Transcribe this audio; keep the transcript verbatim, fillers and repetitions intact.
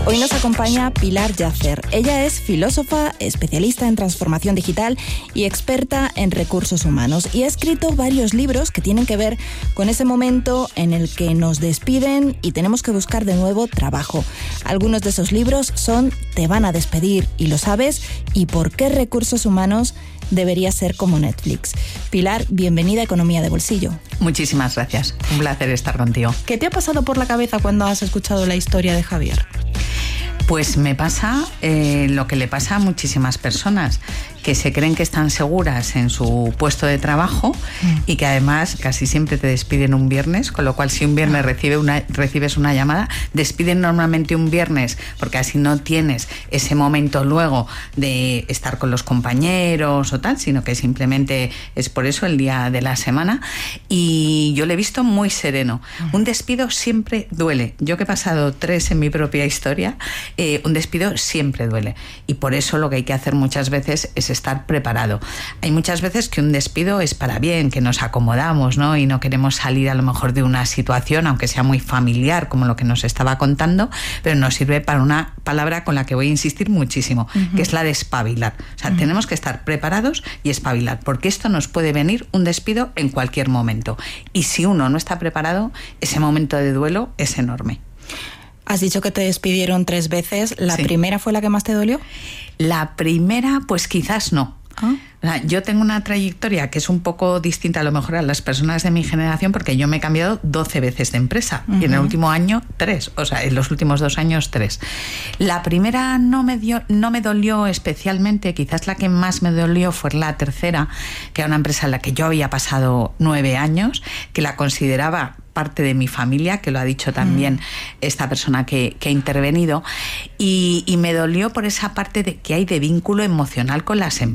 Hoy nos acompaña Pilar Yacer. Ella es filósofa, especialista en transformación digital y experta en recursos humanos. Y ha escrito varios libros que tienen que ver con ese momento en el que nos despiden y tenemos que buscar de nuevo trabajo. Algunos de esos libros son Te van a despedir y lo sabes, y Por qué recursos humanos debería ser como Netflix. Pilar, bienvenida a Economía de Bolsillo. Muchísimas gracias. Un placer estar contigo. ¿Qué te ha pasado por la cabeza cuando has escuchado la historia de Javier? Pues me pasa eh, lo que le pasa a muchísimas personas, que se creen que están seguras en su puesto de trabajo mm. y que además casi siempre te despiden un viernes, con lo cual si un viernes recibe una, recibes una llamada, despiden normalmente un viernes porque así no tienes ese momento luego de estar con los compañeros o tal, sino que simplemente es por eso el día de la semana, y yo le he visto muy sereno. Mm. Un despido siempre duele. Yo que he pasado tres en mi propia historia, eh, un despido siempre duele, y por eso lo que hay que hacer muchas veces es estar preparado. Hay muchas veces que un despido es para bien, que nos acomodamos, ¿no? Y no queremos salir a lo mejor de una situación, aunque sea muy familiar, como lo que nos estaba contando, pero nos sirve para una palabra con la que voy a insistir muchísimo, uh-huh. que es la de espabilar. O sea, uh-huh. tenemos que estar preparados y espabilar, porque esto nos puede venir un despido en cualquier momento. Y si uno no está preparado, ese momento de duelo es enorme. Has dicho que te despidieron tres veces. ¿La sí. primera fue la que más te dolió? La primera, pues quizás no. ¿Ah? O sea, yo tengo una trayectoria que es un poco distinta a lo mejor a las personas de mi generación, porque yo me he cambiado doce veces de empresa uh-huh. y en el último año tres, o sea, en los últimos dos años tres. La primera no me dio, no me dolió especialmente, quizás la que más me dolió fue la tercera, que era una empresa en la que yo había pasado nueve años, que la consideraba parte de mi familia, que lo ha dicho también mm. esta persona que, que ha intervenido, y, y me dolió por esa parte de que hay de vínculo emocional con las empresas.